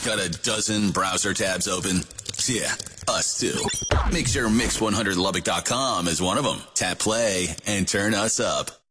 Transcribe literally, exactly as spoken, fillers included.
got a dozen browser tabs open? Yeah, us too. Make sure Mix one hundred Lubbock dot com is one of them. Tap play and turn us up.